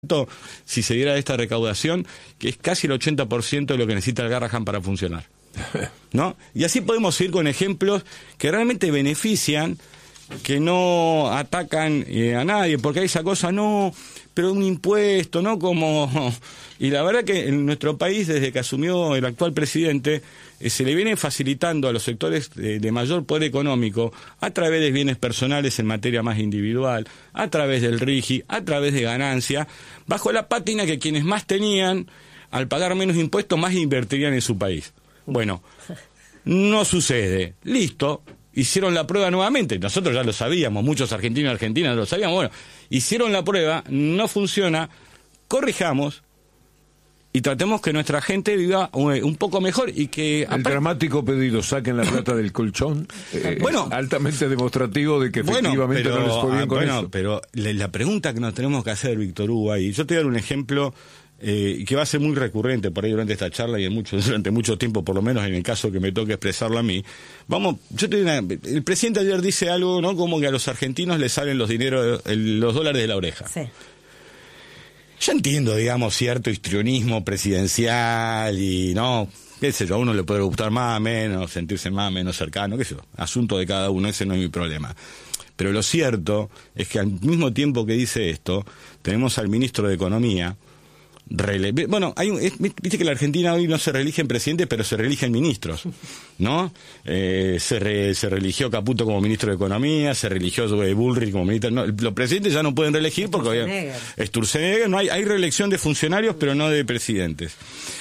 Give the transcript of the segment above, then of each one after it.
si se diera esta recaudación, que es casi el 80% de lo que necesita el Garrahan para funcionar, ¿no? Y así podemos ir con ejemplos que realmente benefician, que no atacan a nadie, porque hay esa cosa, no, pero un impuesto, ¿no? Como... Y la verdad que en nuestro país, desde que asumió el actual presidente, se le viene facilitando a los sectores de mayor poder económico, a través de bienes personales en materia más individual, a través del RIGI, a través de ganancia, bajo la pátina que quienes más tenían, al pagar menos impuestos, más invertirían en su país. Bueno, no sucede. Listo. Hicieron la prueba nuevamente, nosotros ya lo sabíamos, muchos argentinos y argentinas lo sabíamos, bueno, hicieron la prueba, no funciona, corrijamos y tratemos que nuestra gente viva un poco mejor y que... El dramático pedido, saquen la plata del colchón, bueno, altamente demostrativo de que efectivamente no les fue bien con eso. Pero la pregunta que nos tenemos que hacer, Víctor Hugo, y yo te voy a dar un ejemplo que va a ser muy recurrente por ahí durante esta charla y durante mucho tiempo, por lo menos en el caso que me toque expresarlo a mí. El presidente ayer dice algo, ¿no? Como que a los argentinos les salen los dólares de la oreja. Sí. Yo entiendo, digamos, cierto histrionismo presidencial y, no, qué sé yo, a uno le puede gustar más, menos, sentirse más, menos cercano, qué sé yo, asunto de cada uno, ese no es mi problema. Pero lo cierto es que al mismo tiempo que dice esto, tenemos al ministro de Economía. Bueno, viste que en la Argentina hoy no se reeligen presidentes, pero se reeligen ministros, ¿no? Se reeligió Caputo como ministro de Economía, se reeligió Bullrich como ministro. No, los presidentes ya no pueden reelegir porque Sturzenegger, no hay reelección de funcionarios, pero no de presidentes.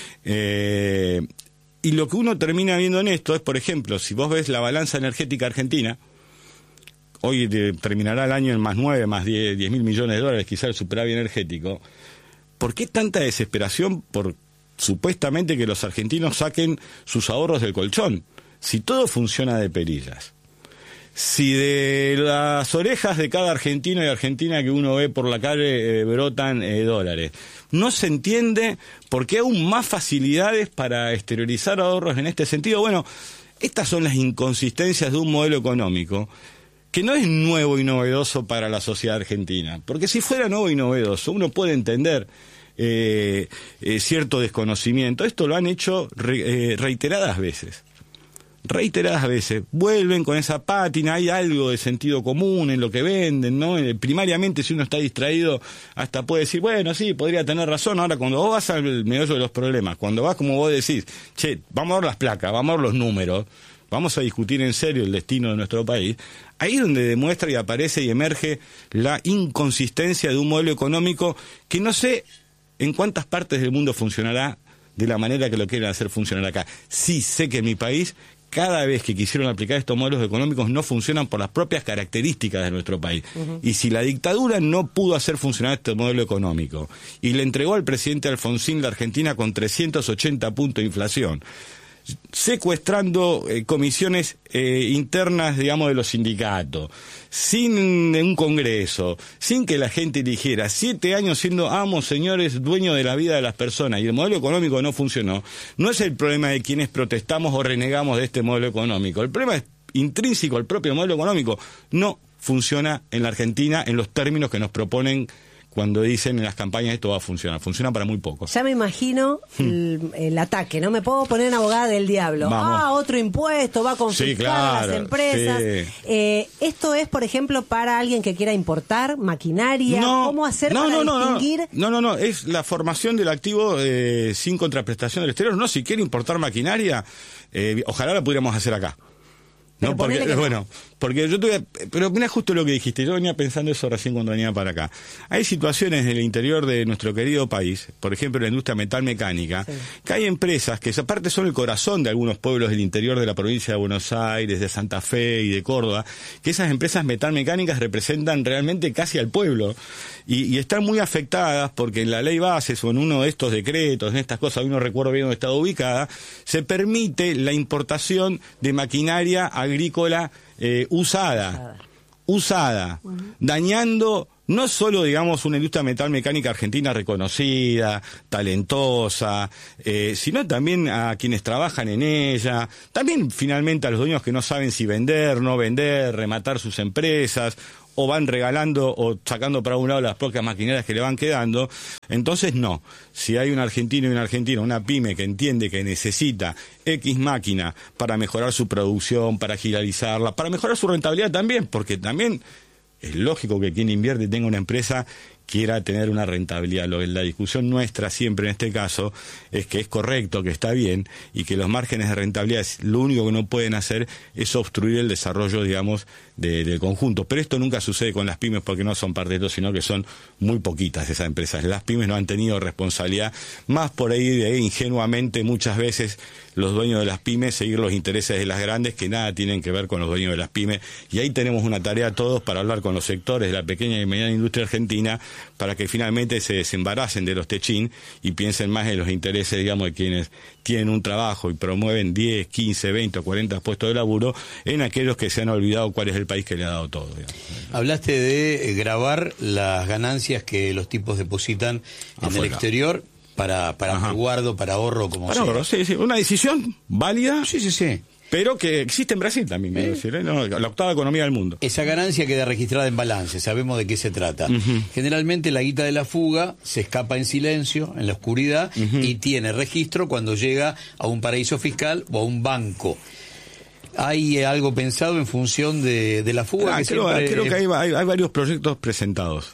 Y lo que uno termina viendo en esto es, por ejemplo, si vos ves la balanza energética argentina, hoy terminará el año en más 9, más 10 mil millones de dólares, quizá el superávit energético. ¿Por qué tanta desesperación por supuestamente que los argentinos saquen sus ahorros del colchón? Si todo funciona de perillas, si de las orejas de cada argentino y argentina que uno ve por la calle brotan dólares, no se entiende por qué aún más facilidades para exteriorizar ahorros en este sentido. Bueno, estas son las inconsistencias de un modelo económico que no es nuevo y novedoso para la sociedad argentina, porque si fuera nuevo y novedoso, uno puede entender cierto desconocimiento. Esto lo han hecho reiteradas veces, vuelven con esa pátina, hay algo de sentido común en lo que venden, ¿no? Primariamente, si uno está distraído, hasta puede decir, bueno, sí, podría tener razón. Ahora, cuando vos vas al meollo de los problemas, cuando vas, como vos decís, che, vamos a ver las placas, vamos a ver los números, vamos a discutir en serio el destino de nuestro país, ahí es donde demuestra y aparece y emerge la inconsistencia de un modelo económico que no sé en cuántas partes del mundo funcionará de la manera que lo quieren hacer funcionar acá. Sí sé que en mi país, cada vez que quisieron aplicar estos modelos económicos, no funcionan por las propias características de nuestro país. Y si la dictadura no pudo hacer funcionar este modelo económico y le entregó al presidente Alfonsín la Argentina con 380 puntos de inflación, secuestrando comisiones internas, digamos, de los sindicatos, sin un congreso, sin que la gente eligiera, 7 años siendo amos, señores, dueños de la vida de las personas, y el modelo económico no funcionó. No es el problema de quienes protestamos o renegamos de este modelo económico, el problema es intrínseco al propio modelo económico. No funciona en la Argentina en los términos que nos proponen cuando dicen en las campañas esto va a funcionar. Funciona para muy poco. Ya me imagino el ataque, ¿no? Me puedo poner en abogada del diablo. Vamos. Otro impuesto, va a confiscar a las empresas. Sí. Esto es, por ejemplo, para alguien que quiera importar maquinaria. ¿Cómo hacer para distinguir? No, es la formación del activo sin contraprestación del exterior. No, si quiere importar maquinaria, ojalá la pudiéramos hacer acá. No, porque, bueno, porque yo pero mira justo lo que dijiste, yo venía pensando eso recién cuando venía para acá. Hay situaciones en el interior de nuestro querido país, por ejemplo la industria metalmecánica, sí, que hay empresas que aparte son el corazón de algunos pueblos del interior de la provincia de Buenos Aires, de Santa Fe y de Córdoba, que esas empresas metalmecánicas representan realmente casi al pueblo y están muy afectadas porque en la ley bases o en uno de estos decretos, en estas cosas, no recuerdo bien dónde estaba ubicada, se permite la importación de maquinaria agrícola usada, dañando no solo, digamos, una industria metalmecánica argentina reconocida, talentosa, sino también a quienes trabajan en ella, también finalmente a los dueños que no saben si vender, no vender, rematar sus empresas, o van regalando o sacando para un lado las pocas maquinarias que le van quedando. Entonces no, si hay un argentino y una argentina, una pyme que entiende que necesita X máquina para mejorar su producción, para agilizarla, para mejorar su rentabilidad también, porque también es lógico que quien invierte y tenga una empresa quiera tener una rentabilidad. La discusión nuestra siempre en este caso es que es correcto, que está bien, y que los márgenes de rentabilidad lo único que no pueden hacer es obstruir el desarrollo, digamos, del conjunto. Pero esto nunca sucede con las pymes porque no son parte de esto, sino que son muy poquitas esas empresas. Las pymes no han tenido responsabilidad, más por ahí de ingenuamente muchas veces los dueños de las pymes seguir los intereses de las grandes que nada tienen que ver con los dueños de las pymes. Y ahí tenemos una tarea todos para hablar con los sectores de la pequeña y mediana industria argentina para que finalmente se desembaracen de los techín y piensen más en los intereses, digamos, de quienes tienen un trabajo y promueven 10, 15, 20 o 40 puestos de laburo en aquellos que se han olvidado cuál es el país que le ha dado todo, digamos. Hablaste de gravar las ganancias que los tipos depositan en el exterior para resguardo, para ahorro, como para sea. Ahorro, sí, una decisión válida. Sí. Pero que existe en Brasil también, quiero decir, ¿eh? No, la octava economía del mundo. Esa ganancia queda registrada en balance, sabemos de qué se trata. Generalmente la guita de la fuga se escapa en silencio, en la oscuridad, y tiene registro cuando llega a un paraíso fiscal o a un banco. ¿Hay algo pensado en función de la fuga? Creo que hay varios proyectos presentados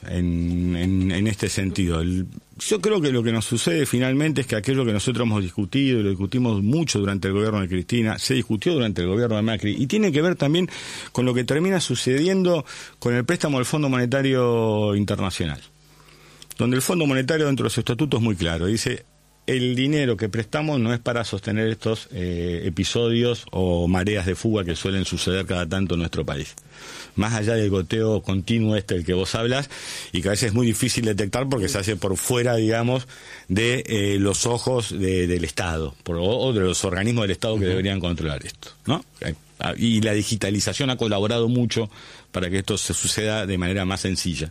en este sentido. Yo creo que lo que nos sucede finalmente es que aquello que nosotros hemos discutido, y lo discutimos mucho durante el gobierno de Cristina, se discutió durante el gobierno de Macri, y tiene que ver también con lo que termina sucediendo con el préstamo del Fondo Monetario Internacional, donde el Fondo Monetario dentro de su estatuto es muy claro, dice: el dinero que prestamos no es para sostener estos episodios o mareas de fuga que suelen suceder cada tanto en nuestro país. Más allá del goteo continuo del que vos hablas, y que a veces es muy difícil detectar porque se hace por fuera, digamos, de los ojos del Estado, o de los organismos del Estado que deberían controlar esto, ¿no? Y la digitalización ha colaborado mucho para que esto se suceda de manera más sencilla.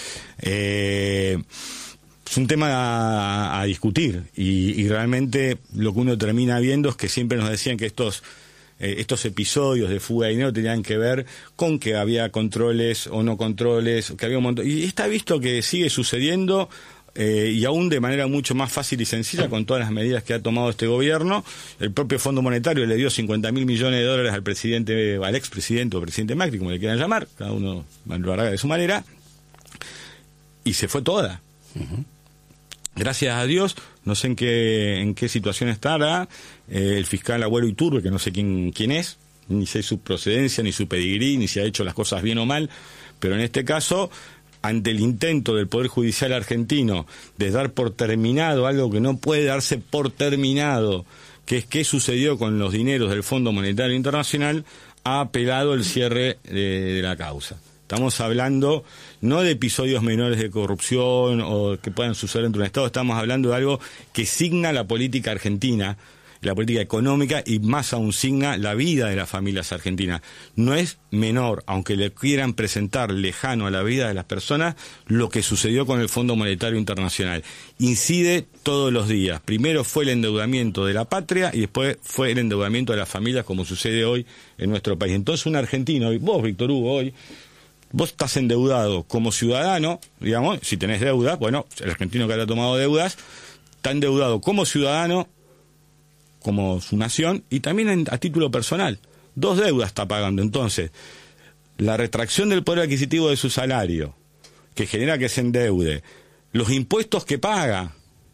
Es un tema a discutir y realmente lo que uno termina viendo es que siempre nos decían que estos episodios de fuga de dinero tenían que ver con que había controles o no controles, que había un montón, y está visto que sigue sucediendo, y aún de manera mucho más fácil y sencilla con todas las medidas que ha tomado este gobierno. El propio Fondo Monetario le dio 50.000 millones de dólares al expresidente o presidente Macri, como le quieran llamar, cada uno lo hará de su manera, y se fue toda. Gracias a Dios, no sé en qué situación estará el fiscal Agüero Iturbe, que no sé quién es, ni sé su procedencia, ni su pedigrí, ni si ha hecho las cosas bien o mal, pero en este caso, ante el intento del Poder Judicial argentino de dar por terminado algo que no puede darse por terminado, que es qué sucedió con los dineros del Fondo Monetario Internacional, ha apelado el cierre de la causa. Estamos hablando no de episodios menores de corrupción o que puedan suceder dentro de un Estado, estamos hablando de algo que signa la política argentina, la política económica, y más aún signa la vida de las familias argentinas. No es menor, aunque le quieran presentar lejano a la vida de las personas, lo que sucedió con el Fondo Monetario Internacional. Incide todos los días. Primero fue el endeudamiento de la patria y después fue el endeudamiento de las familias, como sucede hoy en nuestro país. Entonces un argentino, vos, Víctor Hugo, hoy, vos estás endeudado como ciudadano, digamos, si tenés deuda, bueno, el argentino que haya tomado deudas, está endeudado como ciudadano, como su nación, y también a título personal. 2 deudas está pagando. Entonces, la retracción del poder adquisitivo de su salario, que genera que se endeude, los impuestos que paga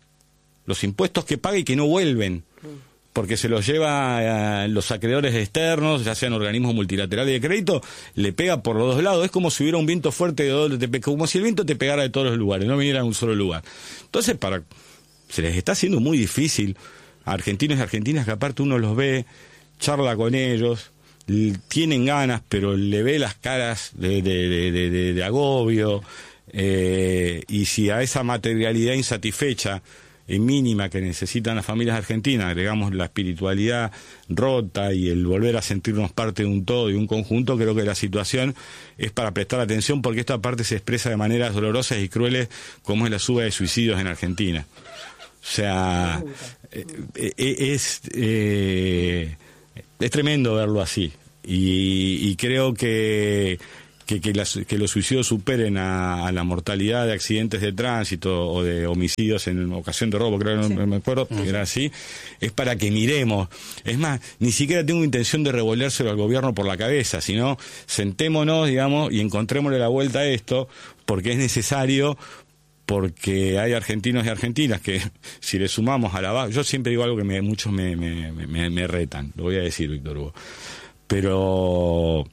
y que no vuelven, porque se los lleva a los acreedores externos, ya sean organismos multilaterales de crédito, le pega por los dos lados. Es como si hubiera un viento fuerte, como si el viento te pegara de todos los lugares, no viniera a un solo lugar. Entonces, se les está haciendo muy difícil a argentinos y argentinas, que aparte uno los ve, charla con ellos, tienen ganas, pero le ve las caras de agobio, y si a esa materialidad insatisfecha mínima que necesitan las familias argentinas agregamos la espiritualidad rota y el volver a sentirnos parte de un todo y un conjunto, creo que la situación es para prestar atención, porque esta parte se expresa de maneras dolorosas y crueles, como es la suba de suicidios en Argentina. O sea, es tremendo verlo así, y creo que que los suicidios superen a la mortalidad de accidentes de tránsito o de homicidios en ocasión de robo, creo, no me acuerdo, que era así, es para que miremos. Es más, ni siquiera tengo intención de revolvérselo al gobierno por la cabeza, sino sentémonos, digamos, y encontrémosle la vuelta a esto, porque es necesario, porque hay argentinos y argentinas que, si le sumamos a la... Yo siempre digo algo que muchos me retan, lo voy a decir, Víctor Hugo, pero...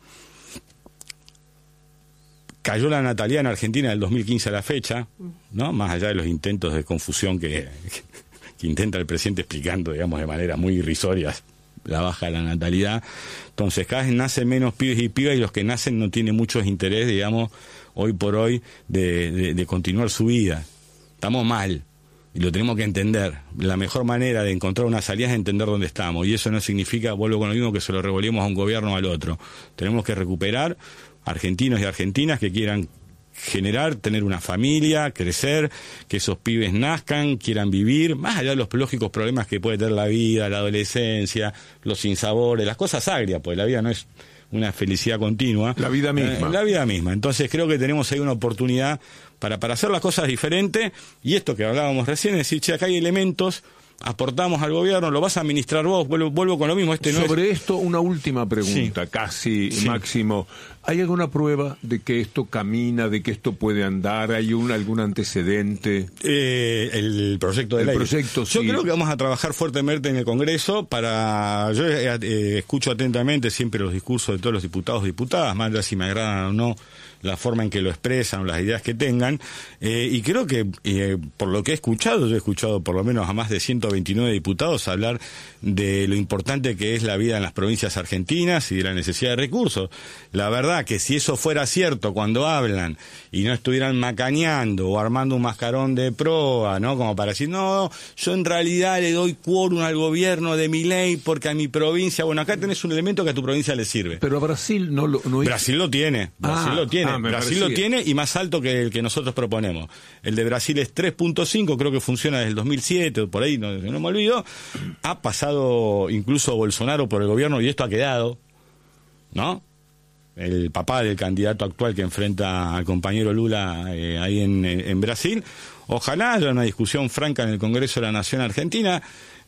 Cayó la natalidad en Argentina del 2015 a la fecha, ¿no? Más allá de los intentos de confusión que intenta el presidente explicando, digamos, de manera muy irrisoria la baja de la natalidad. Entonces, cada vez nacen menos pibes y pibas, y los que nacen no tienen mucho interés, digamos, hoy por hoy, de continuar su vida. Estamos mal, y lo tenemos que entender. La mejor manera de encontrar una salida es entender dónde estamos, y eso no significa, vuelvo con lo mismo, que se lo revolvemos a un gobierno o al otro. Tenemos que recuperar argentinos y argentinas que quieran generar, tener una familia, crecer, que esos pibes nazcan, quieran vivir, más allá de los lógicos problemas que puede tener la vida, la adolescencia, los sinsabores, las cosas agrias, pues la vida no es una felicidad continua. La vida misma. La vida misma. Entonces creo que tenemos ahí una oportunidad para hacer las cosas diferentes, y esto que hablábamos recién, es decir, che, acá hay elementos, aportamos al gobierno, lo vas a administrar vos, vuelvo con lo mismo. Sobre esto, una última pregunta, casi, Máximo. ¿Hay alguna prueba de que esto camina, de que esto puede andar? ¿Hay algún antecedente? El proyecto de ley. Yo creo que vamos a trabajar fuertemente en el Congreso yo escucho atentamente siempre los discursos de todos los diputados y diputadas, más allá si me agradan o no la forma en que lo expresan o las ideas que tengan, y creo que por lo que he escuchado, yo he escuchado por lo menos a más de 129 diputados hablar de lo importante que es la vida en las provincias argentinas y de la necesidad de recursos. La verdad que si eso fuera cierto cuando hablan y no estuvieran macaneando o armando un mascarón de proa, ¿no? Como para decir, no, yo en realidad le doy quórum al gobierno de Milei porque a mi provincia, bueno, acá tenés un elemento que a tu provincia le sirve. Pero a Brasil no Brasil lo tiene, Brasil lo tiene, y más alto que el que nosotros proponemos. El de Brasil es 3.5, creo que funciona desde el 2007, por ahí, no me olvido. Ha pasado incluso Bolsonaro por el gobierno y esto ha quedado, ¿no? El papá del candidato actual que enfrenta al compañero Lula ahí en Brasil. Ojalá haya una discusión franca en el Congreso de la Nación Argentina,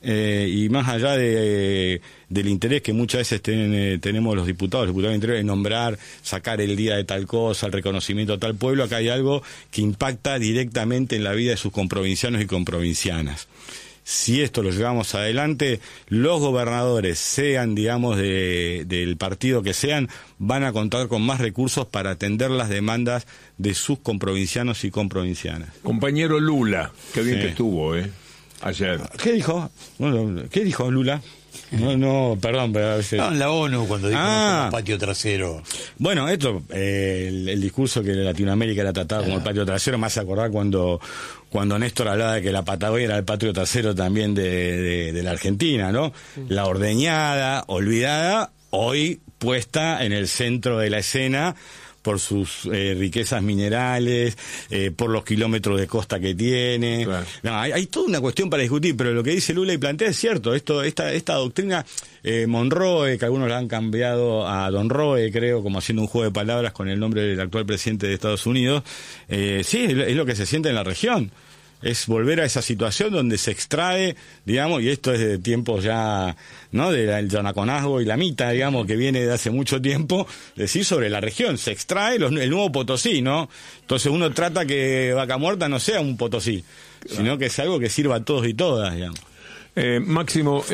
y más allá del interés que muchas veces tenemos los diputados del interior en nombrar, sacar el día de tal cosa, el reconocimiento a tal pueblo, acá hay algo que impacta directamente en la vida de sus comprovincianos y comprovincianas. Si esto lo llevamos adelante, los gobernadores, sean, digamos, del partido que sean, van a contar con más recursos para atender las demandas de sus comprovincianos y comprovincianas. Compañero Lula, qué bien que estuvo, ayer. ¿Qué dijo? Bueno, ¿qué dijo Lula? Perdón, pero a veces... No, en la ONU, cuando dijo no patio trasero. Bueno, esto, el discurso que Latinoamérica era tratado como el patio trasero, me hace acordar cuando Néstor hablaba de que la Patagonia era el patio trasero también de la Argentina, ¿no? La ordeñada, olvidada, hoy puesta en el centro de la escena por sus riquezas minerales, por los kilómetros de costa que tiene. Claro. No, hay toda una cuestión para discutir, pero lo que dice Lula y plantea es cierto. Esta doctrina, Monroe, que algunos la han cambiado a Don Roe, creo, como haciendo un juego de palabras con el nombre del actual presidente de Estados Unidos, sí, es lo que se siente en la región. Es volver a esa situación donde se extrae, digamos, y esto es de tiempos ya, ¿no?, del yanaconazgo y la mita, digamos, que viene de hace mucho tiempo, decir sobre la región, se extrae el nuevo Potosí, ¿no? Entonces uno trata que Vaca Muerta no sea un Potosí, sino que es algo que sirva a todos y todas, digamos. Máximo,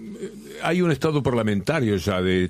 hay un estado parlamentario ya del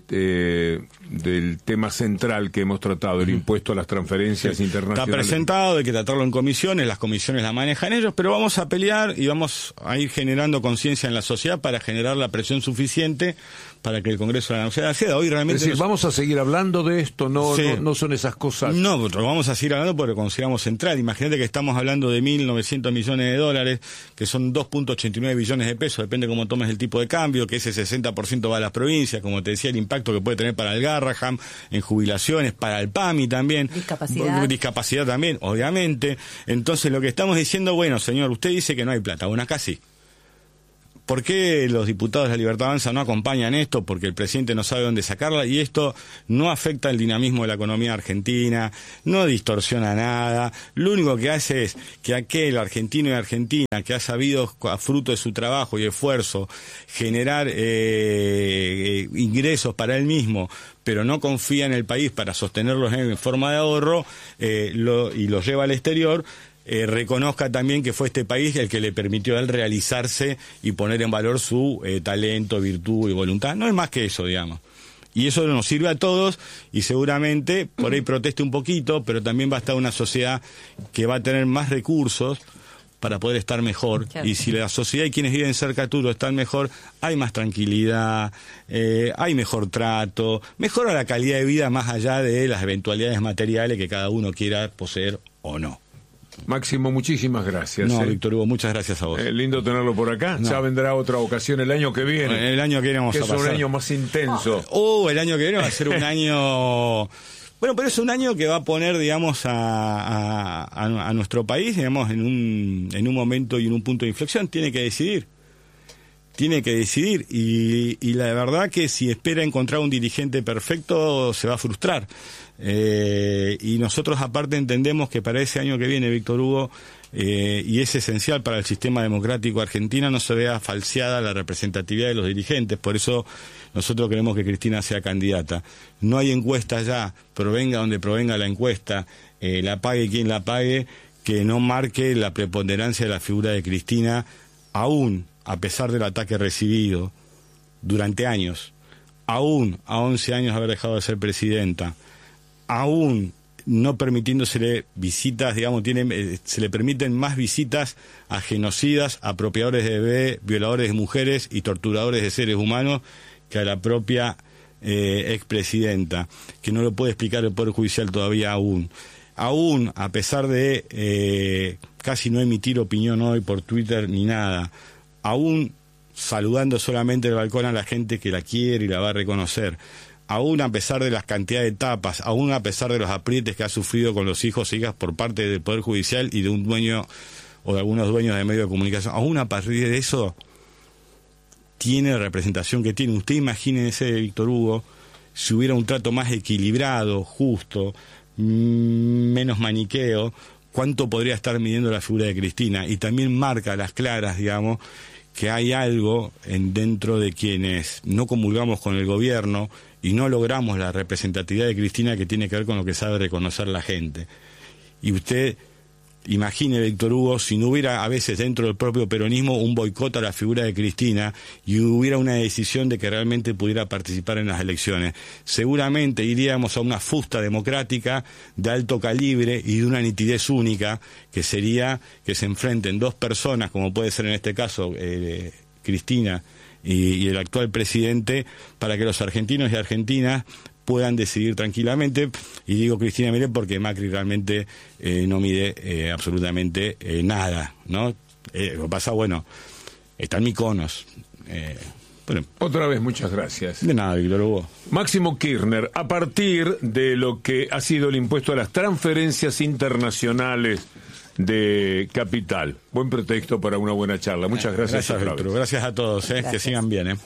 tema central que hemos tratado, el impuesto a las transferencias internacionales. Está presentado, hay que tratarlo en comisiones, las comisiones la manejan ellos, pero vamos a pelear y vamos a ir generando conciencia en la sociedad para generar la presión suficiente para que el Congreso de la Nación acceda. Hoy realmente... Es decir, vamos a seguir hablando de esto, no son esas cosas... No, pero vamos a seguir hablando porque consigamos entrar. Imagínate que estamos hablando de 1.900 millones de dólares, que son 2.89 billones de pesos, depende cómo tomes el tipo de cambio, que ese 60% va a las provincias, como te decía, el impacto que puede tener para el Garraham, en jubilaciones, para el PAMI también. Discapacidad también, obviamente. Entonces lo que estamos diciendo, bueno, señor, usted dice que no hay plata, bueno, acá sí. ¿Por qué los diputados de la Libertad Avanza no acompañan esto? Porque el presidente no sabe dónde sacarla, y esto no afecta el dinamismo de la economía argentina, no distorsiona nada. Lo único que hace es que aquel argentino y argentina que ha sabido, a fruto de su trabajo y esfuerzo, generar ingresos para él mismo, pero no confía en el país para sostenerlos en forma de ahorro, y los lleva al exterior, reconozca también que fue este país el que le permitió a él realizarse y poner en valor su talento, virtud y voluntad. No es más que eso, digamos. Y eso nos sirve a todos, y seguramente por ahí proteste un poquito, pero también va a estar una sociedad que va a tener más recursos para poder estar mejor. Claro. Y si la sociedad y quienes viven cerca tuyo están mejor, hay más tranquilidad, hay mejor trato, mejora la calidad de vida más allá de las eventualidades materiales que cada uno quiera poseer o no. Máximo, muchísimas gracias. No, Víctor Hugo, muchas gracias a vos. Lindo tenerlo por acá. No. Ya vendrá otra ocasión el año que viene. El año que viene vamos a pasar. Es un año más intenso. El año que viene va a ser un año... Bueno, pero es un año que va a poner, digamos, a nuestro país, digamos, en un momento y en un punto de inflexión. Tiene que decidir. Y la verdad que si espera encontrar un dirigente perfecto, se va a frustrar. Y nosotros aparte entendemos que para ese año que viene, Víctor Hugo, y es esencial para el sistema democrático argentino, no se vea falseada la representatividad de los dirigentes. Por eso nosotros queremos que Cristina sea candidata. No hay encuesta ya, provenga donde provenga la encuesta, la pague quien la pague, que no marque la preponderancia de la figura de Cristina, aún a pesar del ataque recibido durante años, aún a 11 años de haber dejado de ser presidenta, aún no permitiéndosele visitas, digamos, se le permiten más visitas a genocidas, apropiadores de bebés, violadores de mujeres y torturadores de seres humanos que a la propia expresidenta, que no lo puede explicar el Poder Judicial todavía aún, a pesar de casi no emitir opinión hoy por Twitter ni nada, aún saludando solamente el balcón a la gente que la quiere y la va a reconocer, aún a pesar de las cantidades de tapas, aún a pesar de los aprietes que ha sufrido con los hijos e hijas por parte del Poder Judicial y de un dueño o de algunos dueños de medios de comunicación, aún a partir de eso tiene la representación que tiene. Usted imagínese, Víctor Hugo, si hubiera un trato más equilibrado, justo, menos maniqueo, cuánto podría estar midiendo la figura de Cristina. Y también marca a las claras, digamos, que hay algo dentro de quienes no comulgamos con el gobierno y no logramos la representatividad de Cristina, que tiene que ver con lo que sabe reconocer la gente. Y usted imagine, Víctor Hugo, si no hubiera a veces dentro del propio peronismo un boicot a la figura de Cristina y hubiera una decisión de que realmente pudiera participar en las elecciones, seguramente iríamos a una fusta democrática de alto calibre y de una nitidez única, que sería que se enfrenten dos personas, como puede ser en este caso Cristina y el actual presidente, para que los argentinos y argentinas puedan decidir tranquilamente. Y digo Cristina Milei porque Macri realmente no mide absolutamente nada, ¿no? Lo que pasa, bueno, están Mykonos. Bueno. Otra vez, muchas gracias. De nada, Víctor Hugo. Máximo Kirchner, a partir de lo que ha sido el impuesto a las transferencias internacionales de capital. Buen pretexto para una buena charla. Muchas gracias. Gracias, Víctor. Gracias a todos. Que sigan bien.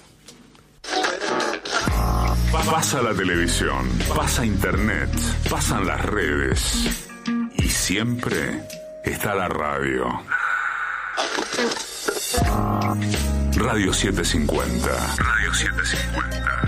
Pasa la televisión, pasa internet, pasan las redes y siempre está la radio. Radio 750. Radio 750.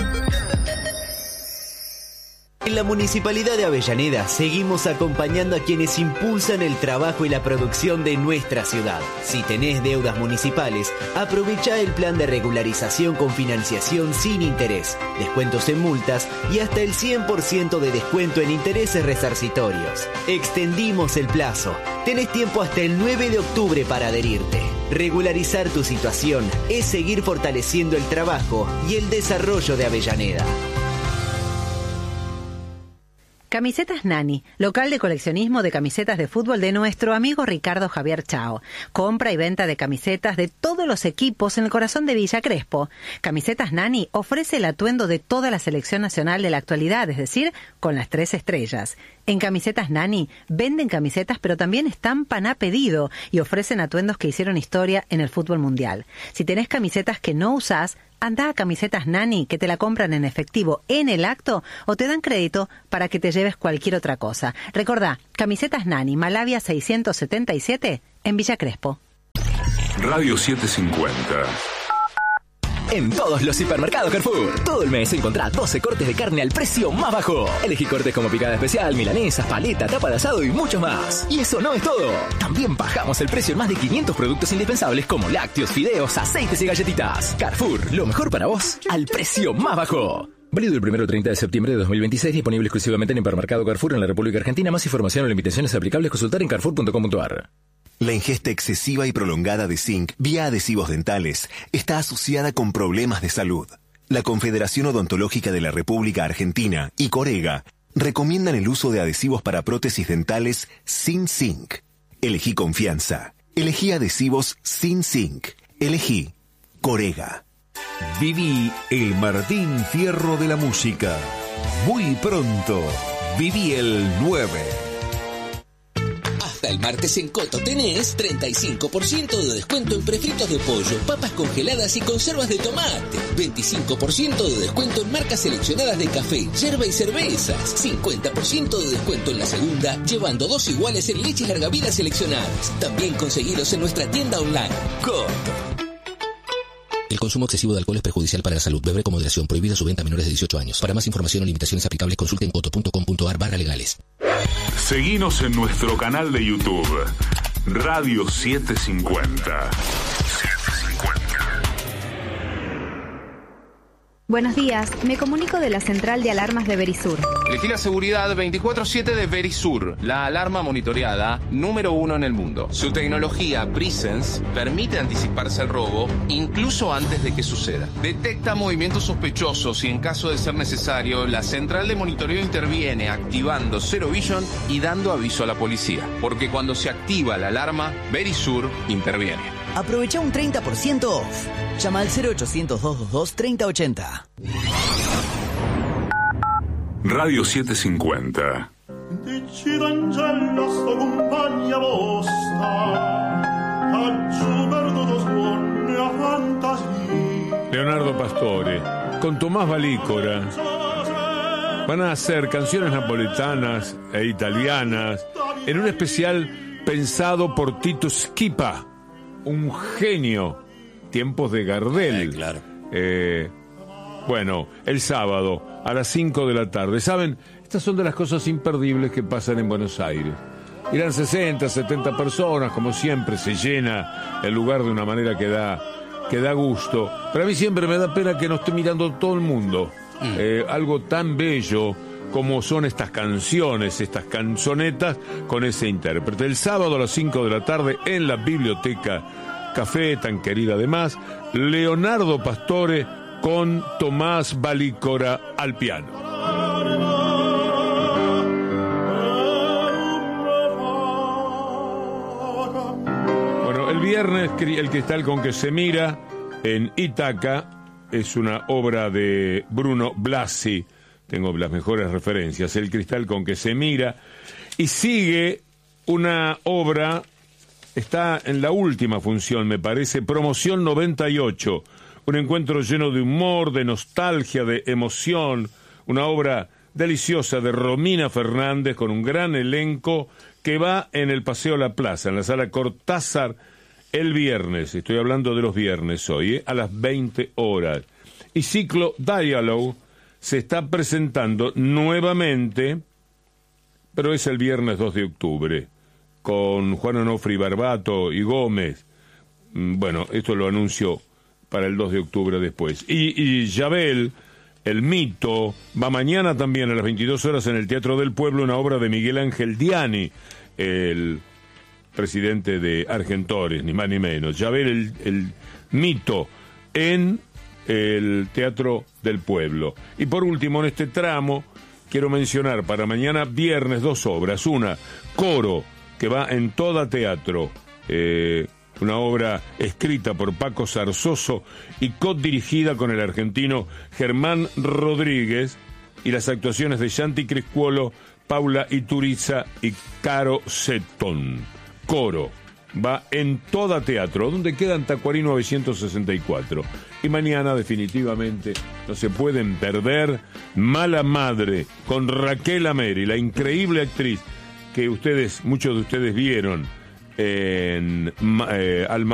En la Municipalidad de Avellaneda seguimos acompañando a quienes impulsan el trabajo y la producción de nuestra ciudad. Si tenés deudas municipales, aprovecha el plan de regularización con financiación sin interés, descuentos en multas y hasta el 100% de descuento en intereses resarcitorios. Extendimos el plazo. Tenés tiempo hasta el 9 de octubre para adherirte. Regularizar tu situación es seguir fortaleciendo el trabajo y el desarrollo de Avellaneda. Camisetas Nani, local de coleccionismo de camisetas de fútbol de nuestro amigo Ricardo Javier Chao. Compra y venta de camisetas de todos los equipos en el corazón de Villa Crespo. Camisetas Nani ofrece el atuendo de toda la selección nacional de la actualidad, es decir, con las 3 estrellas. En Camisetas Nani venden camisetas, pero también estampan a pedido y ofrecen atuendos que hicieron historia en el fútbol mundial. Si tenés camisetas que no usás, anda a Camisetas Nani, que te la compran en efectivo en el acto o te dan crédito para que te lleves cualquier otra cosa. Recordá, Camisetas Nani, Malavia 677, en Villa Crespo. Radio 750. En todos los supermercados Carrefour, todo el mes encontrá 12 cortes de carne al precio más bajo. Elegí cortes como picada especial, milanesas, paleta, tapa de asado y muchos más. Y eso no es todo. También bajamos el precio en más de 500 productos indispensables como lácteos, fideos, aceites y galletitas. Carrefour, lo mejor para vos, al precio más bajo. Válido el 1 al 30 de septiembre de 2026, disponible exclusivamente en Hipermercado Carrefour en la República Argentina. Más información o limitaciones aplicables, consultar en carrefour.com.ar. La ingesta excesiva y prolongada de zinc vía adhesivos dentales está asociada con problemas de salud. La Confederación Odontológica de la República Argentina y Corega recomiendan el uso de adhesivos para prótesis dentales sin zinc. Elegí confianza. Elegí adhesivos sin zinc. Elegí Corega. Viví el Martín Fierro de la música. Muy pronto, viví el 9. Hasta el martes en Coto tenés 35% de descuento en prefritos de pollo, papas congeladas y conservas de tomate. 25% de descuento en marcas seleccionadas de café, yerba y cervezas. 50% de descuento en la segunda, llevando 2 iguales en leches larga vida seleccionadas. También conseguilos en nuestra tienda online. Coto. El consumo excesivo de alcohol es perjudicial para la salud. Beber con moderación. Prohibida su venta a menores de 18 años. Para más información o limitaciones aplicables, consulte en coto.com.ar/legales. Seguinos en nuestro canal de YouTube, Radio 750. Buenos días, me comunico de la central de alarmas de Verisur. Elegí la seguridad 24/7 de Verisur, la alarma monitoreada número 1 en el mundo. Su tecnología Presence permite anticiparse al robo incluso antes de que suceda. Detecta movimientos sospechosos y en caso de ser necesario, la central de monitoreo interviene activando Zero Vision y dando aviso a la policía. Porque cuando se activa la alarma, Verisur interviene. Aprovecha un 30% off. Llama al 0800-222-3080. Radio 750. Leonardo Pastore, con Tomás Valícora, van a hacer canciones napoletanas e italianas en un especial pensado por Tito Schipa, un genio, tiempos de Gardel. Claro. Bueno, el sábado a las 5 de la tarde. ¿Saben? Estas son de las cosas imperdibles que pasan en Buenos Aires. Irán 60, 70 personas, como siempre, se llena el lugar de una manera que da gusto. Pero a mí siempre me da pena que no esté mirando todo el mundo. Algo tan bello como son estas canciones, estas canzonetas con ese intérprete. El sábado a las 5 de la tarde en la Biblioteca Café, tan querida además, Leonardo Pastore con Tomás Valícora al piano. Bueno, el viernes El cristal con que se mira en Ítaca es una obra de Bruno Blasi. Tengo las mejores referencias. El cristal con que se mira. Y sigue una obra, está en la última función, me parece, Promoción 98. Un encuentro lleno de humor, de nostalgia, de emoción. Una obra deliciosa de Romina Fernández con un gran elenco que va en el Paseo La Plaza, en la Sala Cortázar, el viernes. Estoy hablando de los viernes hoy, a las 20 horas. Y Ciclo Dialogue se está presentando nuevamente, pero es el viernes 2 de octubre, con Juan Onofre Barbato y Gómez. Bueno, esto lo anuncio para el 2 de octubre después. Y Yabel, el mito, va mañana también a las 22 horas en el Teatro del Pueblo, una obra de Miguel Ángel Diani, el presidente de Argentores, ni más ni menos. Yabel, el mito, en el Teatro del Pueblo. Y por último, en este tramo, quiero mencionar para mañana viernes 2 obras. Una, Coro, que va en Toda Teatro, una obra escrita por Paco Zarzoso y co-dirigida con el argentino Germán Rodríguez, y las actuaciones de Santi Criscuolo, Paula Ituriza y Caro Setón. Coro va en Toda Teatro, donde queda en Tacuarí 964. Y mañana definitivamente no se pueden perder Mala Madre, con Raquel Ameri, la increíble actriz que muchos de ustedes vieron en